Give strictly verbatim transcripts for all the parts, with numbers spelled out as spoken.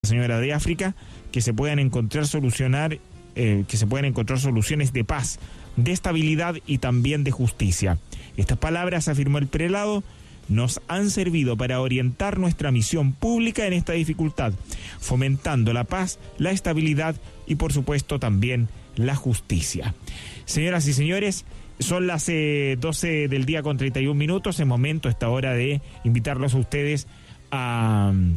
señora de África, que se puedan encontrar solucionar, eh, que se puedan encontrar soluciones de paz, de estabilidad y también de justicia. Estas palabras, afirmó el prelado, nos han servido para orientar nuestra misión pública en esta dificultad, fomentando la paz, la estabilidad y por supuesto también la justicia. Señoras y señores, son las eh, doce del día con treinta y un minutos, es momento, esta hora de invitarlos a ustedes a um,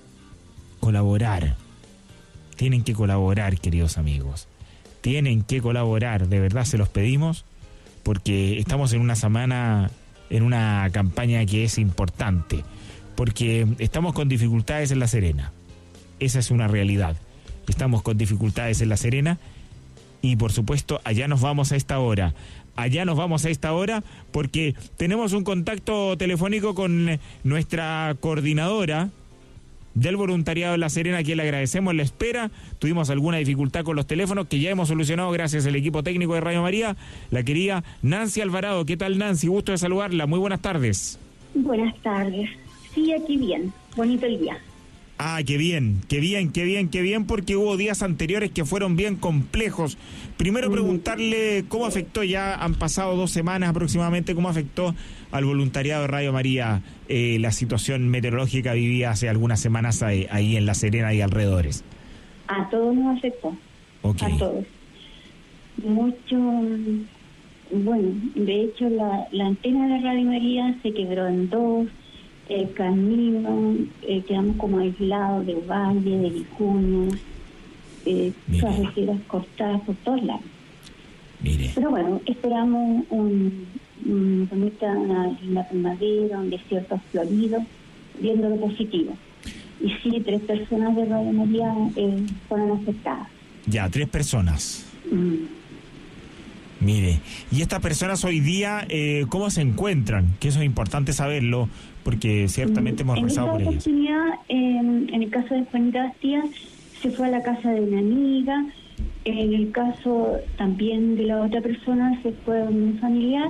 colaborar. Tienen que colaborar, queridos amigos. Tienen que colaborar, de verdad se los pedimos, porque estamos en una semana, en una campaña que es importante, porque estamos con dificultades en La Serena. Esa es una realidad. Estamos con dificultades en La Serena y por supuesto allá nos vamos a esta hora. Allá nos vamos a esta hora porque tenemos un contacto telefónico con nuestra coordinadora del voluntariado de La Serena, a quien le agradecemos la espera. Tuvimos alguna dificultad con los teléfonos que ya hemos solucionado gracias al equipo técnico de Radio María, la querida Nancy Alvarado. ¿Qué tal, Nancy? Gusto de saludarla. Muy buenas tardes. Buenas tardes. Sí, aquí bien. Bonito el día. Ah, qué bien, qué bien, qué bien, qué bien, porque hubo días anteriores que fueron bien complejos. Primero preguntarle cómo afectó, ya han pasado dos semanas aproximadamente, cómo afectó al voluntariado de Radio María eh, la situación meteorológica vivida hace algunas semanas ahí, ahí en La Serena y alrededores. A todos nos afectó. Okay. A todos. Mucho, bueno, de hecho la, la antena de Radio María se quebró en dos. El camino, eh, quedamos como aislados de Valle, de Vicuña, eh, carreteras cortadas por todos lados. Mire. Pero bueno, esperamos un, un bonita una, una primavera, un desierto florido, viendo lo positivo. Y sí, tres personas de Radio María eh, fueron afectadas. Ya, tres personas. Mm. Mire, y estas personas hoy día, eh, ¿cómo se encuentran? Que eso es importante saberlo, porque ciertamente hemos rezado por ellos. En esta oportunidad, eh, en el caso de Juanita Bastías, se fue a la casa de una amiga. En el caso también de la otra persona, se fue a un familiar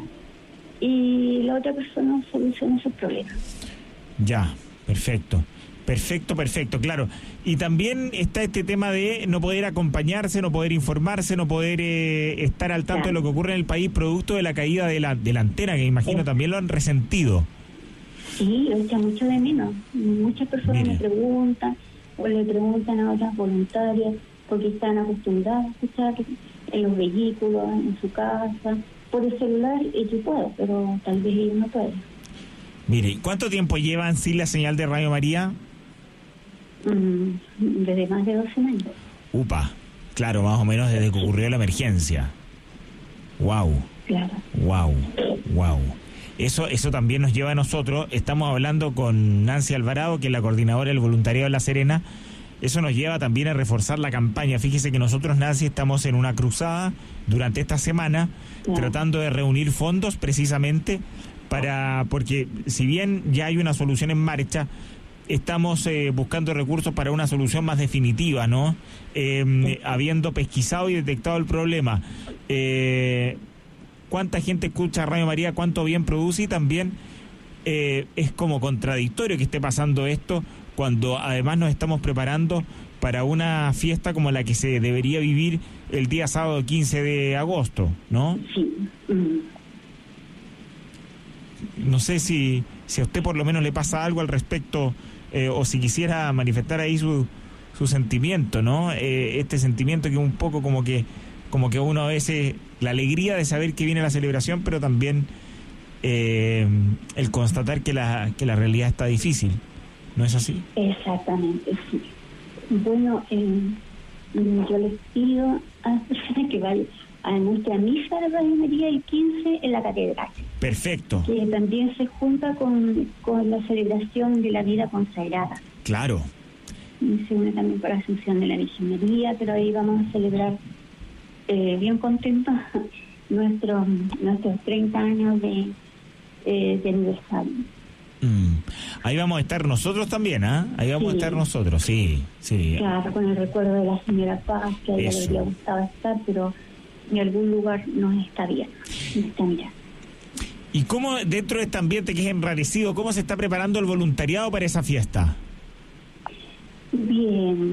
y la otra persona solucionó sus problemas. Ya, perfecto. Perfecto, perfecto, claro. Y también está este tema de no poder acompañarse, no poder informarse, no poder eh, estar al tanto, claro, de lo que ocurre en el país producto de la caída de la, de la antena, que imagino eh. también lo han resentido. Sí, lo echa mucho de menos. Muchas personas Mire. me preguntan o le preguntan a otras voluntarias porque están acostumbradas a escuchar en los vehículos, en su casa, por el celular, y yo puedo, pero tal vez ellos no pueden. Mire, ¿cuánto tiempo llevan sin la señal de Radio María? Desde más de dos semanas. Upa, claro, más o menos desde que ocurrió la emergencia. Wow. Claro. Wow, wow. Eso, eso también nos lleva a nosotros, estamos hablando con Nancy Alvarado, que es la coordinadora del voluntariado de La Serena. Eso nos lleva también a reforzar la campaña. Fíjese que nosotros, Nancy, estamos en una cruzada durante esta semana, claro, tratando de reunir fondos precisamente para, porque si bien ya hay una solución en marcha, estamos eh, buscando recursos para una solución más definitiva, ¿no? Eh, sí. Habiendo pesquisado y detectado el problema, eh, cuánta gente escucha Radio María, cuánto bien produce, y también eh, es como contradictorio que esté pasando esto cuando además nos estamos preparando para una fiesta como la que se debería vivir el día sábado quince de agosto, ¿no? Sí. Mm. No sé si, si a usted por lo menos le pasa algo al respecto, eh, o si quisiera manifestar ahí su, su sentimiento, ¿no? Eh, este sentimiento que un poco como que como que uno a veces, la alegría de saber que viene la celebración, pero también eh, el constatar que la que la realidad está difícil, ¿no es así? Exactamente, sí. Bueno, eh, yo les pido a las personas que vayan a nuestra misa de Radio María el quince en la catedral. Perfecto. Que también se junta con, con la celebración de la vida consagrada. Claro. Y se une también para la Asunción de la Virgen María, pero ahí vamos a celebrar eh, bien contentos nuestros nuestros treinta años de, eh, de aniversario. Mm. Ahí vamos a estar nosotros también, ¿ah? ¿eh? Ahí vamos sí. a estar nosotros, sí, sí. Claro, con el recuerdo de la señora Paz, que a ella le habría gustado estar, pero en algún lugar nos está bien, nos está mirando. ¿Y cómo, dentro de este ambiente que es enrarecido, cómo se está preparando el voluntariado para esa fiesta? Bien.